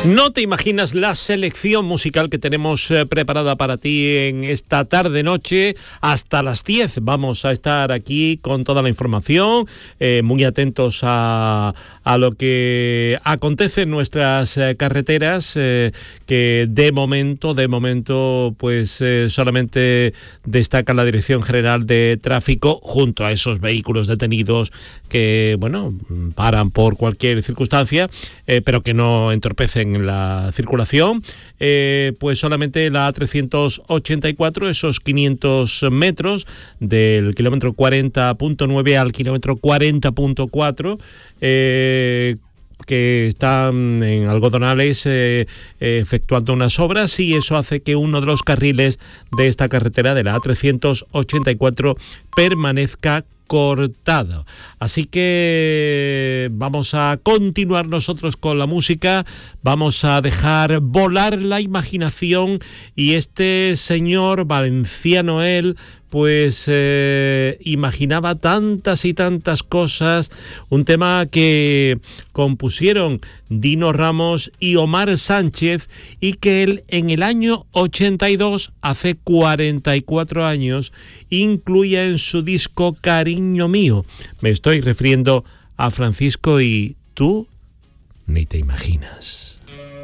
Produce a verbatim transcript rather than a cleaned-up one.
No te imaginas la selección musical que tenemos eh, preparada para ti en esta tarde-noche. Hasta las diez vamos a estar aquí con toda la información, eh, muy atentos a, a lo que acontece en nuestras eh, carreteras, eh, que de momento, de momento, pues eh, solamente destaca la Dirección General de Tráfico junto a esos vehículos detenidos que, bueno, paran por cualquier circunstancia, eh, pero que no entorpecen la circulación. Eh, pues solamente la A trescientos ochenta y cuatro, esos quinientos metros del kilómetro cuarenta punto nueve al kilómetro cuarenta punto cuatro, eh, que están en Algodonales eh, eh, efectuando unas obras, y eso hace que uno de los carriles de esta carretera de la A trescientos ochenta y cuatro permanezca cortado. Así que vamos a continuar nosotros con la música, vamos a dejar volar la imaginación, y este señor valenciano, él, pues eh, imaginaba tantas y tantas cosas, un tema que compusieron Dino Ramos y Omar Sánchez, y que él en el año ochenta y dos, hace cuarenta y cuatro años, incluía en su disco Cariño Mío. Me estoy refiriendo a Francisco y Tú ni te imaginas.